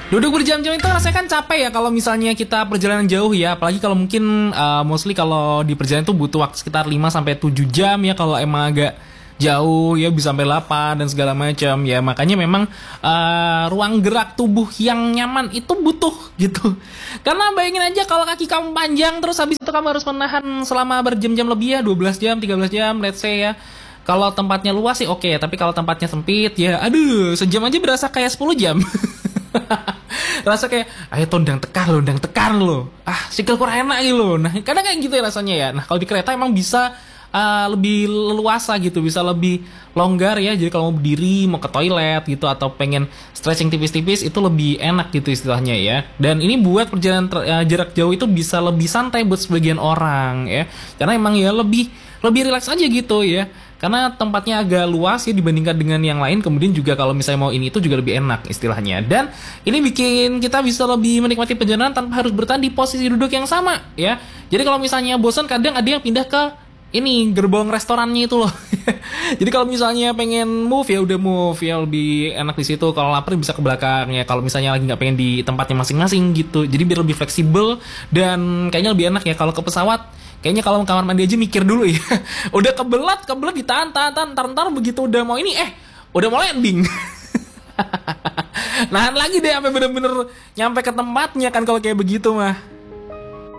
Duduk berjam-jam itu rasanya kan capek ya kalau misalnya kita perjalanan jauh ya, apalagi kalau mungkin mostly kalau di perjalanan itu butuh waktu sekitar 5 sampai 7 jam ya kalau emang agak jauh ya bisa sampai 8 dan segala macam ya. Makanya memang ruang gerak tubuh yang nyaman itu butuh gitu. Karena bayangin aja kalau kaki kamu panjang terus habis itu kamu harus menahan selama berjam-jam lebih ya, 12 jam, 13 jam let's say ya. Kalau tempatnya luas sih oke, tapi kalau tempatnya sempit ya aduh, sejam aja berasa kayak 10 jam. Rasa kayak ayo tondang tekan lo sikil kurang enak gitu loh. Nah kadang kayak gitu ya rasanya ya. Nah kalau di kereta emang bisa lebih leluasa gitu, bisa lebih longgar ya. Jadi kalau mau berdiri, mau ke toilet gitu atau pengen stretching tipis-tipis itu lebih enak gitu istilahnya ya. Dan ini buat perjalanan jarak jauh itu bisa lebih santai buat sebagian orang ya, karena emang ya lebih rileks aja gitu ya, karena tempatnya agak luas ya dibandingkan dengan yang lain. Kemudian juga kalau misalnya mau ini itu juga lebih enak istilahnya. Dan ini bikin kita bisa lebih menikmati perjalanan tanpa harus bertahan di posisi duduk yang sama ya. Jadi kalau misalnya bosan kadang ada yang pindah ke ini gerbong restorannya itu loh. Jadi kalau misalnya pengen move ya udah move ya, lebih enak di situ. Kalau lapar bisa ke belakang ya. Kalau misalnya lagi nggak pengen di tempatnya masing-masing gitu. Jadi biar lebih fleksibel dan kayaknya lebih enak ya. Kalau ke pesawat kayaknya kalau kamar mandi aja mikir dulu ya. Udah kebelat ditahan, ntar begitu udah mau ini udah mau landing. Nahan lagi deh sampai bener-bener nyampe ke tempatnya kan kalau kayak begitu mah.